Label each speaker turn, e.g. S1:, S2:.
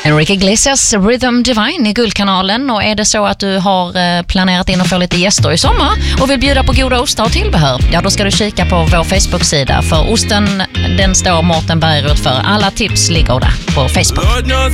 S1: Enrique Iglesias Rhythm Divine i Guldkanalen. Och är det så att du har planerat in att få lite gäster i sommar och vill bjuda på goda ostar och tillbehör, ja då ska du kika på vår Facebook-sida. För osten, den står Mårten Bergerud för. Alla tips ligger där på Facebook.